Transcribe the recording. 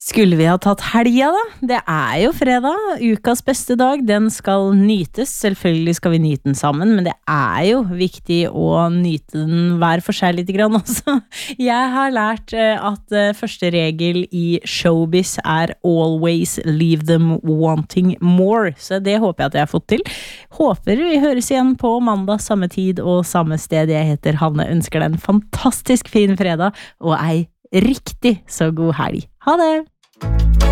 Skulle vi ha tatt helga da? Det jo fredag, ukas beste dag, den skal nytes, selvfølgelig skal vi nyte den sammen, men det jo viktig å nyte den hver for seg litt grann også. Jeg har lært at første regel i showbiz always leave them wanting more, så det håper jeg at jeg har fått til. Håper vi høres igjen på mandag, samme tid og samme sted. Jeg heter Hanne, ønsker deg en fantastisk fin fredag, og riktig så god helg. Ha det!